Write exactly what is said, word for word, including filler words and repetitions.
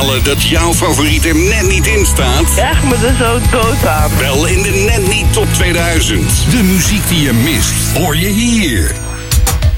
balen dat jouw favoriet er net niet in staat? Echt me er zo dood aan. Wel in de Net Niet Top tweeduizend. De muziek die je mist, hoor je hier.